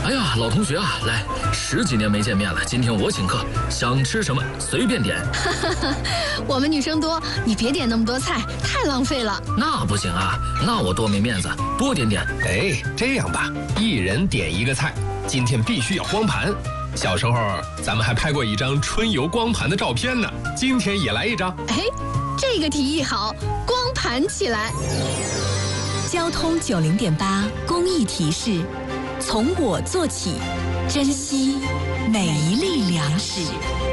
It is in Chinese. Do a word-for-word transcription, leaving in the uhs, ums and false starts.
哎呀，老同学啊，来，十几年没见面了，今天我请客，想吃什么随便点。 我们女生多，你别点那么多菜，太浪费了。 那不行啊，那我多没面子，多点点。 哎，这样吧，一人点一个菜，今天必须要光盘。小时候咱们还拍过一张春游光盘的照片呢，今天也来一张。 哎，这个提议好，光盘起来。 交通九零点八公益提示：从我做起，珍惜每一粒粮食。